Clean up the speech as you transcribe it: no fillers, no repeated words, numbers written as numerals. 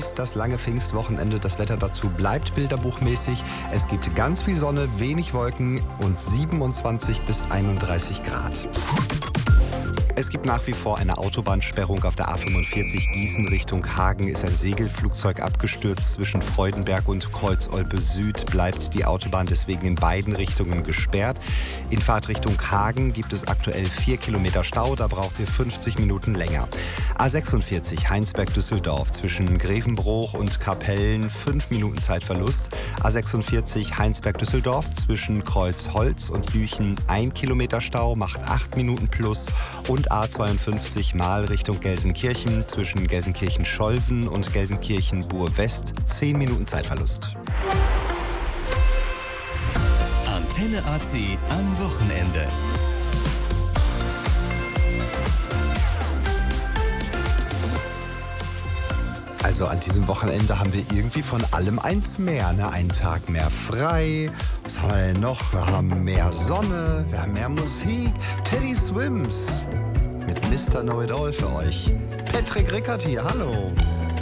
genießt das lange Pfingstwochenende. Das Wetter dazu bleibt bilderbuchmäßig. Es gibt ganz viel Sonne, wenig Wolken und 27 bis 31 Grad. Es gibt nach wie vor eine Autobahnsperrung auf der A45 Gießen Richtung Hagen. Ist ein Segelflugzeug abgestürzt. Zwischen Freudenberg und Kreuz-Olpe Süd bleibt die Autobahn deswegen in beiden Richtungen gesperrt. In Fahrt Richtung Hagen gibt es aktuell 4 Kilometer Stau. Da braucht ihr 50 Minuten länger. A46 Heinsberg-Düsseldorf zwischen Grevenbroich und Kapellen 5 Minuten Zeitverlust. A46 Heinsberg-Düsseldorf zwischen Kreuzholz und Jüchen 1 Kilometer Stau, macht 8 Minuten plus. Und A52 Mahl Richtung Gelsenkirchen zwischen Gelsenkirchen-Scholven und Gelsenkirchen-Bur-West 10 Minuten Zeitverlust. Antenne AC am Wochenende. Also an diesem Wochenende haben wir irgendwie von allem eins mehr. Ne? Einen Tag mehr frei. Was haben wir denn noch? Wir haben mehr Sonne, wir haben mehr Musik. Teddy Swims mit Mr. Know-It-All für euch. Patrick Rickert hier, hallo.